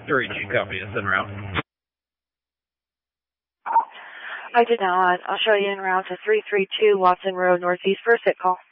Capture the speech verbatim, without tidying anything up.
three G copy is en route. I did not. I'll show you en route to three three two Watson Road, Northeast for a sit call.